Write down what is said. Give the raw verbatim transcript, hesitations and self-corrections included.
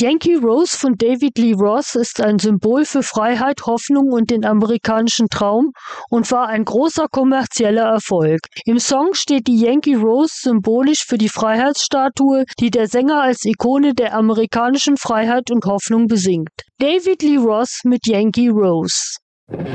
Yankee Rose von David Lee Roth ist ein Symbol für Freiheit, Hoffnung und den amerikanischen Traum und war ein großer kommerzieller Erfolg. Im Song steht die Yankee Rose symbolisch für die Freiheitsstatue, die der Sänger als Ikone der amerikanischen Freiheit und Hoffnung besingt. David Lee Roth mit Yankee Rose.